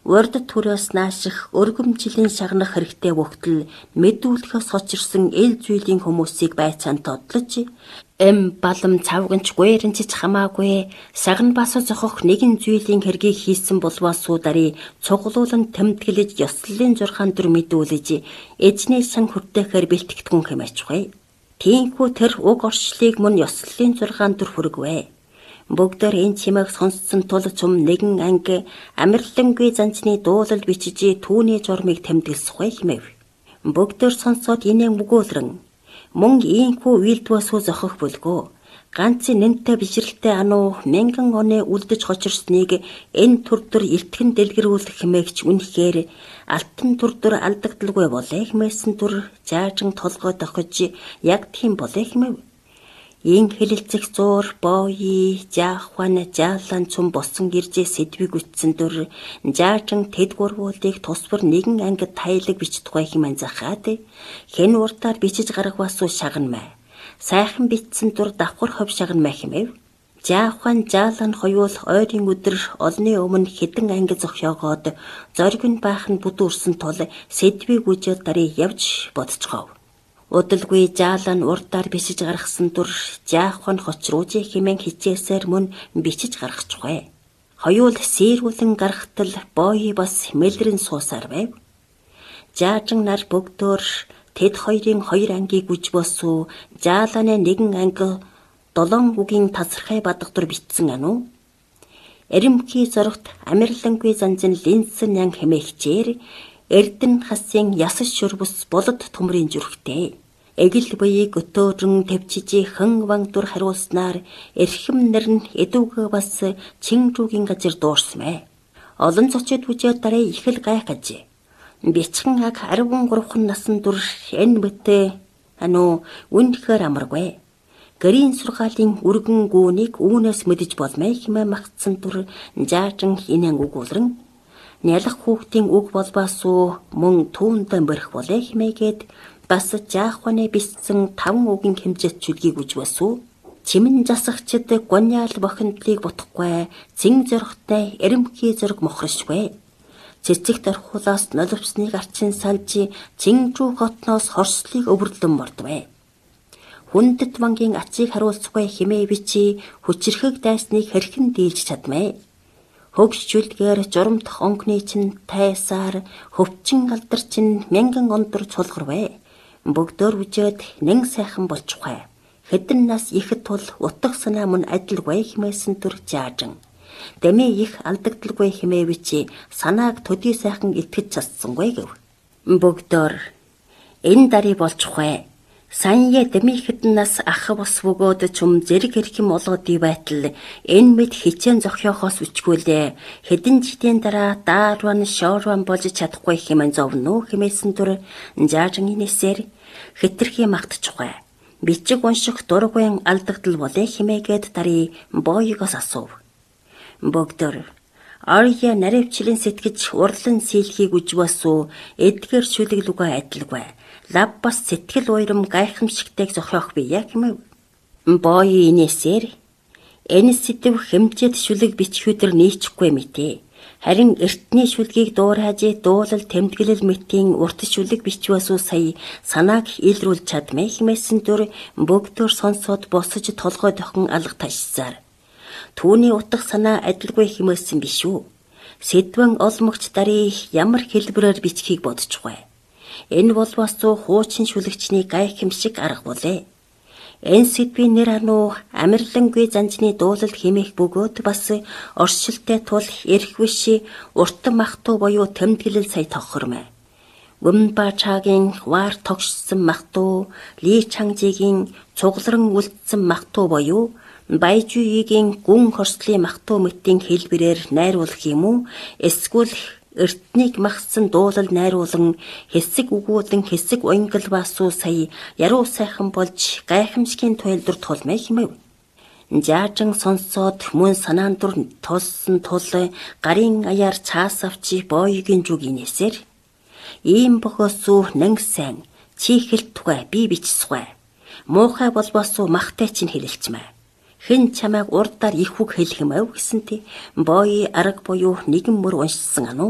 Урд төрөөс нааших өргөмжлийн шагнах хэрэгтэй бүхтэл мэдүүлэхээс очирсан эл зүйлийн хүмүүсийг байцаан тодлож балам цавганч гуйрэнчиж хамаагүй сагн бас зохох нэгэн зүйлийн хэргийг хийсэн болвоосуу дарий цуглуулан тэмдэглэж ёслолын 6 дөр мэдүүлж эзний сан хүртэхээр бэлтгэдгүн хэмээчгүй. Тиймхүү тэр уг оршлыг мөн ёслолын 6 дөр хүргвэ. Бүгдээр энэ чимээг сонссон тул цум нэгэн анги амарлангүй занцны дуулал бичиж түүний журмыг тэмдэглэсгүй хэмэв. Бүгдээр сонсоод инээ мүгүүлрэн мөн ийхүү үйлдвэсүү зохих бүлгөө ганцын нэнтэй бишрэлтэй ануу 1000 оны үлдэж хочирсныг энэ төрдөр илтгэн дэлгэрүүлэх хэмээгч үнэхээр алтан төрдөр алдагдaltaгүй болээ хэмээсэн төр заажин толгой дохиж яг тийм болээ хэмэв. Ин хэлэлцэх зуур бои жаахван жаалан цум босон гэржээ сэдвийг үтсэн дөр заажин тэд гурвуулыг тусвар нэгэн ангид тайлаг бичдэггүй хэмээн захаад хэн уртаар бичиж гаргавасуу шагнамай. Сайхан бичсэн дөр давхар хов шагнамай хэмэв. Жаахван жаалан хоёул ойрын өдөр олны өмнө хэдэн анги зохиогоод зориг нь баахан бүдүүрсэн тул сэдвийг үжил дарыг явж бодцгов. Удалгүй жаалан урдаар бичиж гаргасан дөр жаахван хоцрууж хэмээн хичээсээр мөн бичиж гаргachгүй. Хоёул сэрүүлэн гаргахтал бои бас мэлрэн суусаар байв. Жаажин нар бүгдөө тэд хоёрын 2 ангийг үж босуу жааланы нэгэн анги 7 үгийн тасархай бадгадур бичсэн ануу. Эремхий зорогт амарлангүй занзын линсэн ян хэмээгчээр эрдэн хасын ясаж шүрбэс болод төмрийн зүрхтэй. Эгэл буйыг өтөөрөн төвчижи хэн вангдур хариулснаар эрхэм нэрн эдүүгээ бас чингрүүгийн газар дуурсмэ. Олон зочид бүжээ дараа ихэл гайх гэж. Бичхэн аг 13 насан дур энэ битээ үнэхээр амаргүй. Гэрийн сургаалын үргэн гүүнийг үүнээс мэдэж болмай хэмээн магтсан тур заажин инэн үгүүлрэн нялах хүүхдийн үг болбаасуу мөн түүндэн бэрх болээ хэмээгээд бас жаахваны бичсэн 5 үгийн хэмжээт чүлгийг үж басуу. Чимэн засагчд гоняал бохиндлыг бодохгүй зин зоргтой эремхий зорг мохоршгүй. Цэцэгт орхуулаас нуливсныг арчин салж Чингрүү хотноос хорслыг өвөрлөн мордвэ. Хүндэт вангийн ачийг харуулцгүй хэмээ бичи хүчрхэг дайсныг хэрхэн дийлж чадмэ. Хөгш чүлгээр журамдах онгны чин тайсаар хөвчин алдар чин 1000 ондор цулгарвэ. Бүгдөө үжээд нэн сайхан болчихвэ. Хэдэн нас ихэд тул утга санаа мөн адилгүй хэмээсэн төр заажин. Дэми их алдагдaltaгүй хэмээ бичи санааг төдий сайхан итгэж чадсангүй гэв. Бүгдөө энэ дарий болчихвэ. Саяа дэми хэдэн нас ах бос бөгөөд чум зэрэг хэрхэм олгодий байтал энэ мэд хичээн зохиохоос үчгүүлээ. Хэдэн жилийн дараа даарван шоорван болж чадахгүй хэмээн зовно хэмээсэн төр заажин инээсээр хэтэрхий магтчихвэ. Бичиг унших дургуйн алдагдал болээ хэмээгээд дарий боёгоос асуув. Бүгдөө Арья наривчлан сэтгэж урлан сийлхийг үж басуу эдгээр шүлэглүгөө адилгүй. Лав бас сэтгэл уйрам гайхамшигтайг зохиох бие хэмэв. Бои инээсээр энэ сэдв хэмжээд шүлэг бичгүүдэр нийцэхгүй мэтээ. Харин эртний шүлгийг дуурайж дуулал тэмдэглэл мэтийн урт шүлэг бичвэсүү сая санааг илрүүлж чадмэ хэмээсэн төр бүгдөө сонсоод босож толгой дохин алга ташсаар. Түүний утга санаа адилгүй хэмээсэн биш үү? Сэдвэн олмогч дарий ямар хэлбэрээр бичгийг бодчихвэ. Энэ болвоосуу хуучин шүлэгчний гайхамшиг арга болээ. Энэ сэдвийн нэр амарлангүй занжны дуулал хэмээх бөгөөд бас оршилтэй тул эрх биш уртан махтуу буюу тэмдэглэл сая тоххормэ. Гүмба чагийн вар тогшсон махтуу, ли чангжигийн цугларан үлдсэн махтуу буюу Баяжүйгийн гүн хорслын махтуу мэтийн хэлбэрээр найруулах юм уу? Эсвэл эртнийг махсан дуулал найруулан хэсэг өгүүлэн хэсэг онгил басуу сая яруу сайхан болж гайхамшигын туйлдвар тулмай хэмэв. Заажин сонсоод мөн санаан дур тулсан тул гарын аяар цаас авчи боёгийн зүг инээсээр ийм бохосуу нэн сайн чихэлтгүй би бичсгүй. Муухай болбосуу махтай чинь хэлэлчмэ. Хэн чамайг урдаар их үг хэлэх юм ав гэсэнтэй бои арга буюу нэгэн мөр уншсан ануу.